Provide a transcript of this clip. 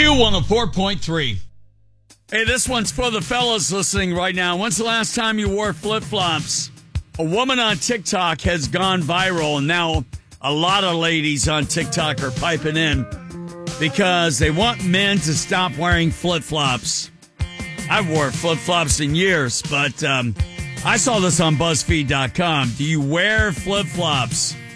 Q104.3. Hey, this one's for the fellas listening right now. When's the last time you wore flip-flops? A woman on TikTok has gone viral, and now a lot of ladies on TikTok are piping in because they want men to stop wearing flip-flops. I've worn flip-flops in years, but I saw this on BuzzFeed.com. Do you wear flip-flops?